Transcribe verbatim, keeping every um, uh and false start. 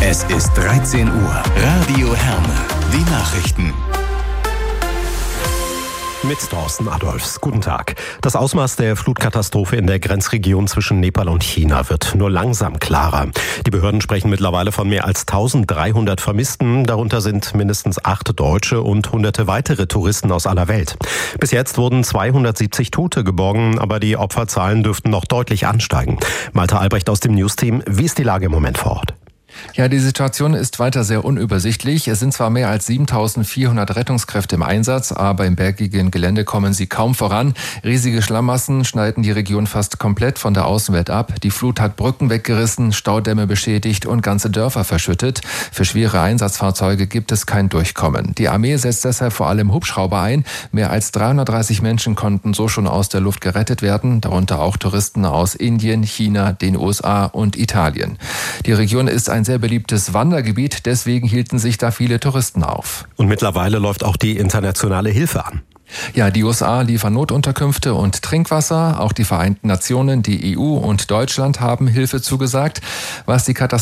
Es ist dreizehn Uhr. Radio Herne. Die Nachrichten. Mit Thorsten Adolfs. Guten Tag. Das Ausmaß der Flutkatastrophe in der Grenzregion zwischen Nepal und China wird nur langsam klarer. Die Behörden sprechen mittlerweile von mehr als eintausenddreihundert Vermissten. Darunter sind mindestens acht Deutsche und hunderte weitere Touristen aus aller Welt. Bis jetzt wurden zweihundertsiebzig Tote geborgen, aber die Opferzahlen dürften noch deutlich ansteigen. Malte Albrecht aus dem News-Team. Wie ist die Lage im Moment vor Ort? Ja, die Situation ist weiter sehr unübersichtlich. Es sind zwar mehr als siebentausendvierhundert Rettungskräfte im Einsatz, aber im bergigen Gelände kommen sie kaum voran. Riesige Schlammmassen schneiden die Region fast komplett von der Außenwelt ab. Die Flut hat Brücken weggerissen, Staudämme beschädigt und ganze Dörfer verschüttet. Für schwere Einsatzfahrzeuge gibt es kein Durchkommen. Die Armee setzt deshalb vor allem Hubschrauber ein. Mehr als dreihundertdreißig Menschen konnten so schon aus der Luft gerettet werden, darunter auch Touristen aus Indien, China, den U S A und Italien. Die Region ist ein sehr beliebtes Wandergebiet, deswegen hielten sich da viele Touristen auf. Und mittlerweile läuft auch die internationale Hilfe an. Ja, die U S A liefern Notunterkünfte und Trinkwasser. Auch die Vereinten Nationen, die E U und Deutschland haben Hilfe zugesagt. Was die Katastrophe